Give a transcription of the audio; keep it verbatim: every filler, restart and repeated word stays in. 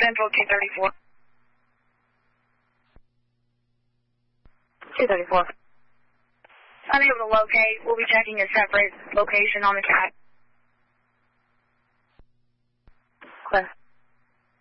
Central two thirty-four. two thirty-four. Unable to locate. We'll be checking a separate location on the track.